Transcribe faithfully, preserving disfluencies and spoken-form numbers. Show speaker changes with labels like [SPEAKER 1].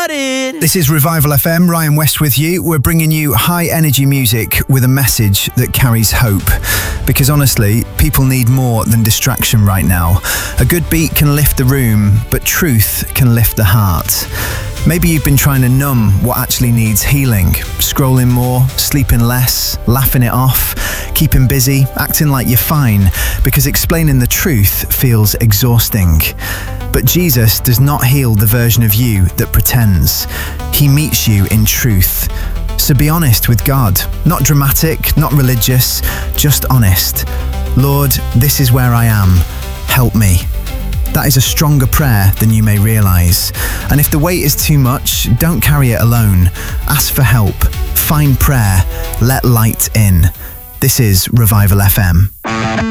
[SPEAKER 1] started.
[SPEAKER 2] This is Revival F M, Ryan West with you. We're bringing you high energy music with a message that carries hope. Because honestly, people need more than distraction right now. A good beat can lift the room, but truth can lift the heart. Maybe you've been trying to numb what actually needs healing. Scrolling more, sleeping less, laughing it off, keeping busy, acting like you're fine, because explaining the truth feels exhausting. But Jesus does not heal the version of you that pretends. He meets you in truth. So be honest with God. Not dramatic, not religious, just honest. Lord, this is where I am. Help me. That is a stronger prayer than you may realise. And if the weight is too much, don't carry it alone. Ask for help. Find prayer. Let light in. This is Revival F M.